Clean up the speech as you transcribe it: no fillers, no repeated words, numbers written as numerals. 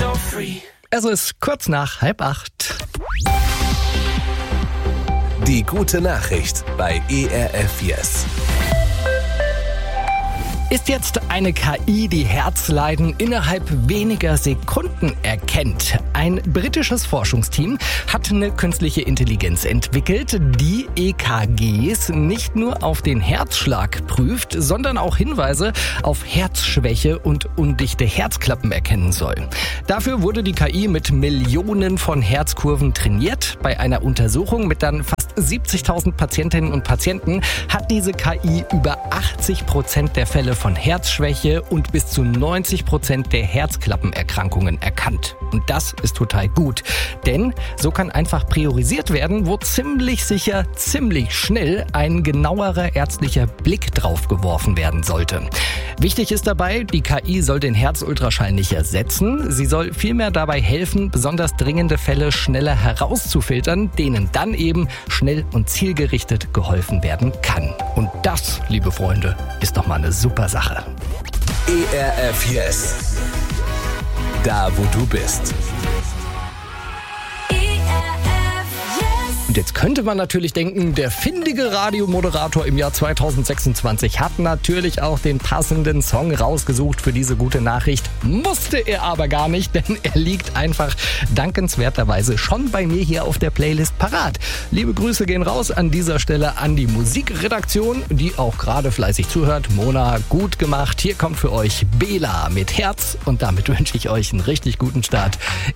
so free. Es ist kurz nach 7:30. Die gute Nachricht bei ERF Yes. Ist jetzt eine KI, die Herzleiden innerhalb weniger Sekunden erkennt. Ein britisches Forschungsteam hat eine künstliche Intelligenz entwickelt, die EKGs nicht nur auf den Herzschlag prüft, sondern auch Hinweise auf Herzschwäche und undichte Herzklappen erkennen soll. Dafür wurde die KI mit Millionen von Herzkurven trainiert. Bei einer Untersuchung mit dann fast 70.000 Patientinnen und Patienten hat diese KI über 80% der Fälle von Herzschwäche und bis zu 90% der Herzklappenerkrankungen erkannt. Und das ist total gut, denn so kann einfach priorisiert werden, wo ziemlich sicher, ziemlich schnell ein genauerer ärztlicher Blick drauf geworfen werden sollte. Wichtig ist dabei, die KI soll den Herzultraschall nicht ersetzen. Sie soll vielmehr dabei helfen, besonders dringende Fälle schneller herauszufiltern, denen dann eben schnell und zielgerichtet geholfen werden kann. Und das, liebe Freunde, ist doch mal eine super Sache. ERF Yes. Da, wo du bist. Und jetzt könnte man natürlich denken, der findige Radiomoderator im Jahr 2026 hat natürlich auch den passenden Song rausgesucht für diese gute Nachricht. Musste er aber gar nicht, denn er liegt einfach dankenswerterweise schon bei mir hier auf der Playlist parat. Liebe Grüße gehen raus an dieser Stelle an die Musikredaktion, die auch gerade fleißig zuhört. Mona, gut gemacht. Hier kommt für euch Bela mit Herz und damit wünsche ich euch einen richtig guten Start